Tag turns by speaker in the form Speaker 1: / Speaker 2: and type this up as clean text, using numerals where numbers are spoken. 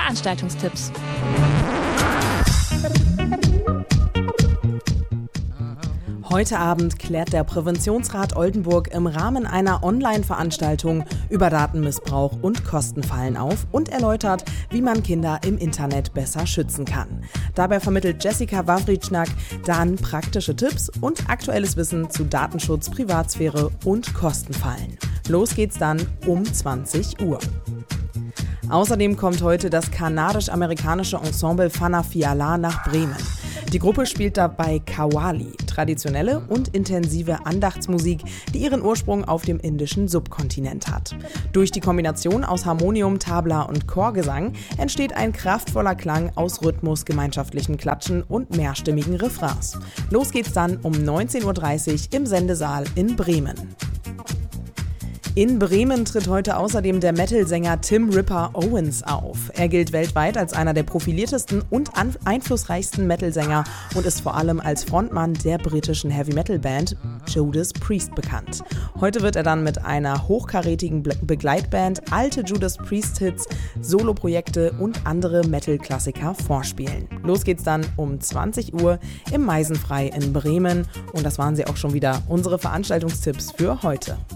Speaker 1: Veranstaltungstipps.
Speaker 2: Heute Abend klärt der Präventionsrat Oldenburg im Rahmen einer Online-Veranstaltung über Datenmissbrauch und Kostenfallen auf und erläutert, wie man Kinder im Internet besser schützen kann. Dabei vermittelt Jessica Wawritschnak dann praktische Tipps und aktuelles Wissen zu Datenschutz, Privatsphäre und Kostenfallen. Los geht's dann um 20 Uhr. Außerdem kommt heute das kanadisch-amerikanische Ensemble Fana Fiala nach Bremen. Die Gruppe spielt dabei Qawwali, traditionelle und intensive Andachtsmusik, die ihren Ursprung auf dem indischen Subkontinent hat. Durch die Kombination aus Harmonium, Tabla und Chorgesang entsteht ein kraftvoller Klang aus Rhythmus, gemeinschaftlichen Klatschen und mehrstimmigen Refrains. Los geht's dann um 19.30 Uhr im Sendesaal in Bremen. In Bremen tritt heute außerdem der Metal-Sänger Tim Ripper Owens auf. Er gilt weltweit als einer der profiliertesten und einflussreichsten Metal-Sänger und ist vor allem als Frontmann der britischen Heavy-Metal-Band Judas Priest bekannt. Heute wird er dann mit einer hochkarätigen Begleitband alte Judas Priest-Hits, Soloprojekte und andere Metal-Klassiker vorspielen. Los geht's dann um 20 Uhr im Meisenfrei in Bremen und das waren sie auch schon wieder, unsere Veranstaltungstipps für heute.